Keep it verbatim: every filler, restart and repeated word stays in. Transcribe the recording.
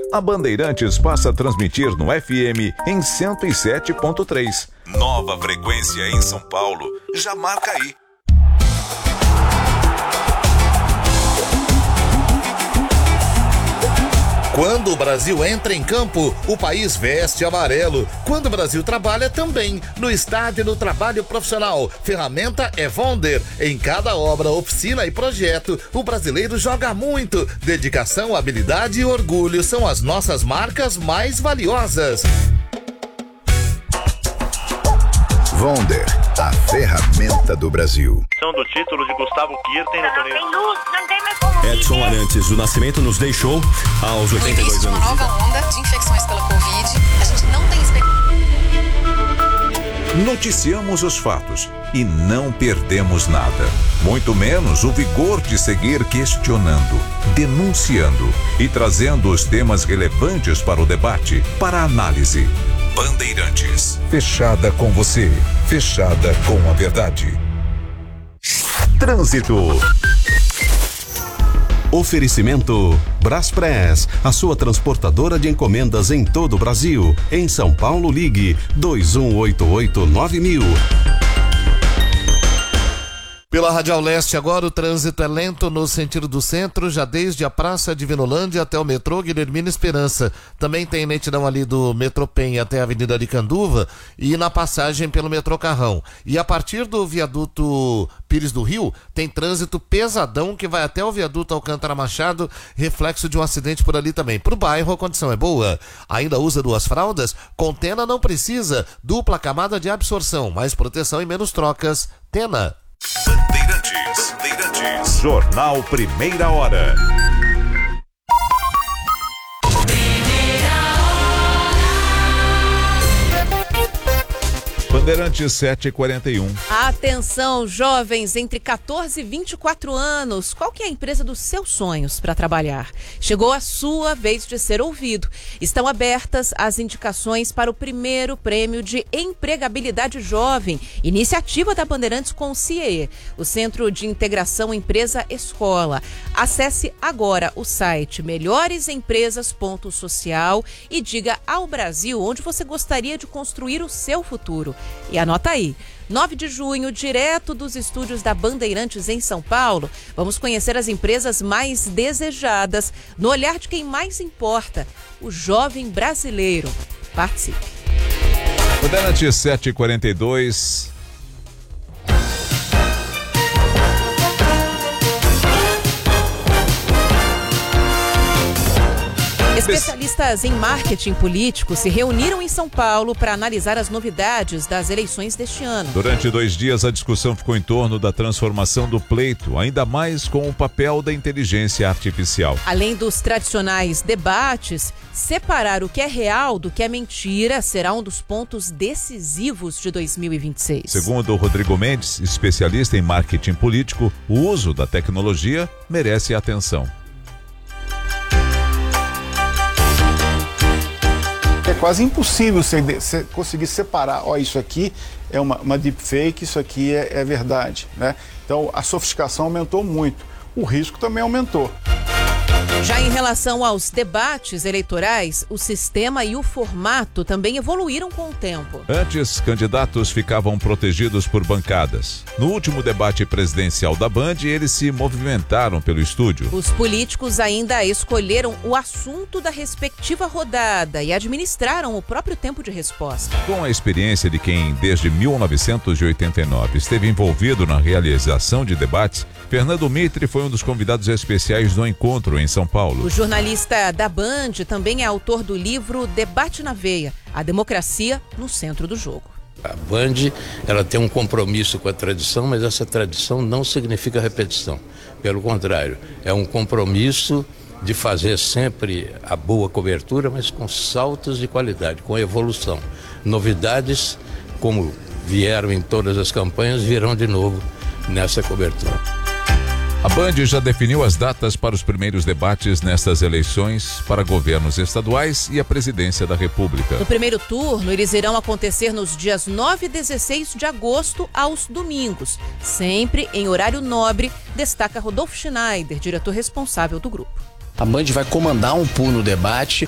a Bandeirantes passa a transmitir no F M em cento e sete ponto três. Nova frequência em São Paulo. Já marca aí. Quando o Brasil entra em campo, o país veste amarelo. Quando o Brasil trabalha, também. No estádio do trabalho profissional. Ferramenta é Vonder. Em cada obra, oficina e projeto, o brasileiro joga muito. Dedicação, habilidade e orgulho são as nossas marcas mais valiosas. Vonder, a ferramenta do Brasil. São do título de Gustavo Kirten no torneio. Tem luz, não tem mais como Edson Arantes do Nascimento nos deixou aos oitenta e dois anos. No início de uma nova onda de infecções pela Covid, a gente não tem expectativa. Noticiamos os fatos e não perdemos nada. Muito menos o vigor de seguir questionando, denunciando e trazendo os temas relevantes para o debate, para a análise. Bandeirantes. Fechada com você. Fechada com a verdade. Trânsito. Oferecimento Braspress, a sua transportadora de encomendas em todo o Brasil. Em São Paulo, ligue dois um oito oito nove mil. Pela Radial Leste agora o trânsito é lento no sentido do centro, já desde a Praça de Vinolândia até o metrô Guilhermina Esperança. Também tem lentidão ali do metrô Penha até a Avenida Aricanduva e na passagem pelo metrô Carrão. E a partir do viaduto Pires do Rio, tem trânsito pesadão que vai até o viaduto Alcântara Machado, reflexo de um acidente por ali também. Pro bairro a condição é boa. Ainda usa duas fraldas? Contena não precisa. Dupla camada de absorção, mais proteção e menos trocas. Tena. Bandeirantes, Bandeirantes. Jornal Primeira Hora. Bandeirantes sete e quarenta e um. Atenção, jovens entre quatorze e vinte e quatro anos. Qual que é a empresa dos seus sonhos para trabalhar? Chegou a sua vez de ser ouvido. Estão abertas as indicações para o primeiro prêmio de empregabilidade jovem, iniciativa da Bandeirantes com o C I E, o Centro de Integração Empresa Escola. Acesse agora o site melhores empresas ponto social e diga ao Brasil onde você gostaria de construir o seu futuro. E anota aí, nove de junho, direto dos estúdios da Bandeirantes em São Paulo, vamos conhecer as empresas mais desejadas, no olhar de quem mais importa, o jovem brasileiro. Participe. Bandeirantes sete e quarenta e dois. Especialistas em marketing político se reuniram em São Paulo para analisar as novidades das eleições deste ano. Durante dois dias, a discussão ficou em torno da transformação do pleito, ainda mais com o papel da inteligência artificial. Além dos tradicionais debates, separar o que é real do que é mentira será um dos pontos decisivos de dois mil e vinte e seis. Segundo Rodrigo Mendes, especialista em marketing político, o uso da tecnologia merece atenção. É quase impossível você, você conseguir separar, ó, isso aqui é uma, uma deepfake, isso aqui é, é verdade, né? Então a sofisticação aumentou muito, o risco também aumentou. Já em relação aos debates eleitorais, o sistema e o formato também evoluíram com o tempo. Antes, candidatos ficavam protegidos por bancadas. No último debate presidencial da Band, eles se movimentaram pelo estúdio. Os políticos ainda escolheram o assunto da respectiva rodada e administraram o próprio tempo de resposta. Com a experiência de quem, desde mil novecentos e oitenta e nove, esteve envolvido na realização de debates, Fernando Mitre foi um dos convidados especiais do encontro em São Paulo. O jornalista da Band também é autor do livro Debate na Veia, a democracia no centro do jogo. A Band, ela tem um compromisso com a tradição, mas essa tradição não significa repetição. Pelo contrário, é um compromisso de fazer sempre a boa cobertura, mas com saltos de qualidade, com evolução. Novidades, como vieram em todas as campanhas, virão de novo nessa cobertura. A Band já definiu as datas para os primeiros debates nestas eleições para governos estaduais e a presidência da República. No primeiro turno, eles irão acontecer nos dias nove e dezesseis de agosto aos domingos, sempre em horário nobre, destaca Rodolfo Schneider, diretor responsável do grupo. A Band vai comandar um pool no debate